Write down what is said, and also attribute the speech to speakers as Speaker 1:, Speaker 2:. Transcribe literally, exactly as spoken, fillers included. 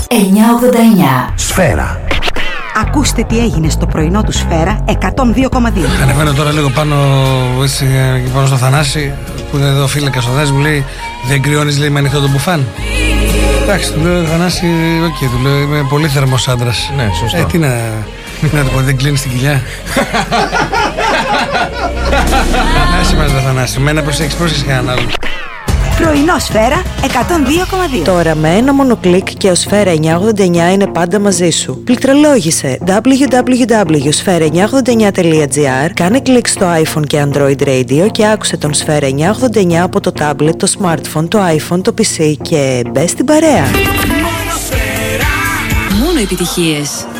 Speaker 1: εννιακόσια ογδόντα εννιά.
Speaker 2: Σφαίρα.
Speaker 3: Ακούστε τι έγινε στο πρωινό του Σφαίρα εκατόν δύο κόμμα δύο.
Speaker 4: Ανεβαίνω τώρα λίγο πάνω, έτσι, πάνω στο Θανάση, που είναι εδώ φίλε Καστοδές, μου λέει δεν κρυώνεις, λέει, με ανοιχτό το μπουφάν. Εντάξει, του λέω Θανάση, οκ, okay, του λέω είμαι πολύ θερμός άντρας.
Speaker 2: Ναι, σωστό.
Speaker 4: Ε, τι να, τι να του πω, δεν κλείνεις την κοιλιά. Άσε μας, Θανάση, μένα προσέξεις, πρόσεξες κανέναν άλλο.
Speaker 3: Πρωινό Σφαίρα εκατόν δύο κόμμα δύο.
Speaker 5: Τώρα με ένα μόνο κλικ και ο Σφαίρα εννιακόσια ογδόντα εννιά είναι πάντα μαζί σου. Πληκτρολόγησε ντάμπλιου ντάμπλιου ντάμπλιου τελεία σφαίρα εννιακόσια ογδόντα εννιά τελεία τζι άρ, κάνε κλικ στο iPhone και Android Radio και άκουσε τον Σφαίρα εννιακόσια ογδόντα εννιά από το tablet, το smartphone, το iPhone, το πι σι και μπες στην παρέα.
Speaker 1: Μόνο επιτυχίες.